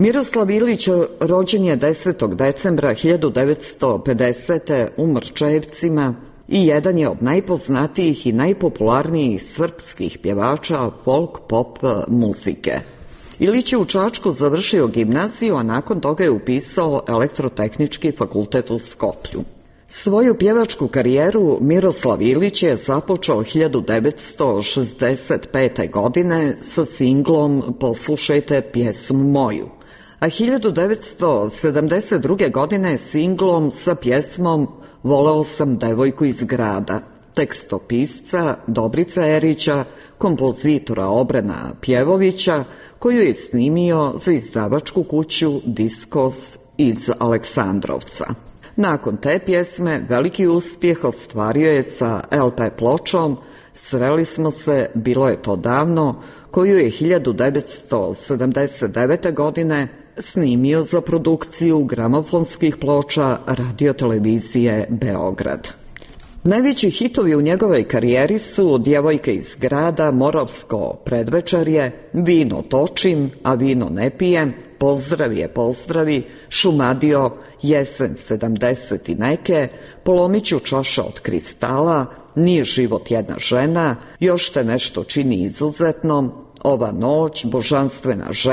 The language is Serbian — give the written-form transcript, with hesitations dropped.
Miroslav Ilić rođen je 10. decembra 1950. u Mrčajevcima i jedan je od najpoznatijih i najpopularnijih srpskih pjevača folk pop muzike. Ilić je u Čačku završio gimnaziju, a nakon toga je upisao Elektrotehnički fakultet u Skoplju. Svoju pjevačku karijeru Miroslav Ilić je započeo 1965. godine sa singlom Poslušajte pjesmu moju, a 1972. godine singlom sa pjesmom Voleo sam devojku iz grada, tekstopisca Dobrica Erića, kompozitora Obrena Pjevovića, koju je snimio za izdavačku kuću Diskos iz Aleksandrovca. Nakon te pjesme veliki uspjeh ostvario je sa LP pločom Sreli smo se, bilo je to davno, koju je 1979. godine snimio za produkciju gramofonskih ploča Radio-televizije Beograd. Najveći hitovi u njegovoj karijeri su Djevojke iz grada, Moravsko predvečerje, Vino točim, a vino ne pijem, Pozdravi je pozdravi, Šumadio, Jesen 70 i neke, Polomiću čaša od kristala, Nije život jedna žena, Još te nešto čini izuzetnom, Ova noć, Božanstvena žena,